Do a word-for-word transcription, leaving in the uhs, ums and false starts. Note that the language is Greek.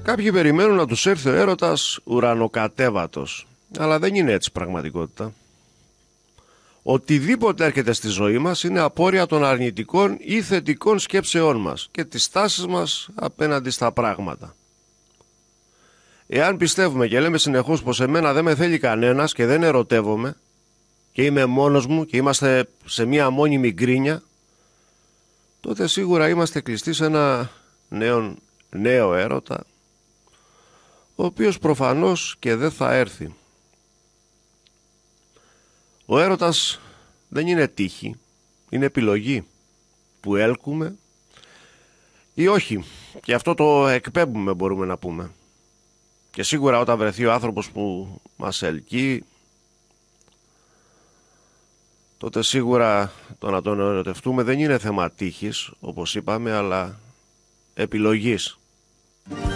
Κάποιοι περιμένουν να τους έρθει ο έρωτας ουρανοκατέβατος, αλλά δεν είναι έτσι πραγματικότητα. Οτιδήποτε έρχεται στη ζωή μας είναι απόρρια των αρνητικών ή θετικών σκέψεών μας και της στάσης μας απέναντι στα πράγματα. Εάν πιστεύουμε και λέμε συνεχώς πως εμένα δεν με θέλει κανένας και δεν ερωτεύομαι και είμαι μόνος μου και είμαστε σε μία μόνιμη γκρίνια, τότε σίγουρα είμαστε κλειστοί σε ένα νέο, νέο έρωτα, ο οποίος προφανώς και δεν θα έρθει. Ο έρωτας δεν είναι τύχη, είναι επιλογή που έλκουμε ή όχι, και αυτό το εκπέμπουμε μπορούμε να πούμε. Και σίγουρα όταν βρεθεί ο άνθρωπος που μας ελκύει, τότε σίγουρα το να τον ερωτευτούμε δεν είναι θέμα τύχης όπως είπαμε, αλλά επιλογής.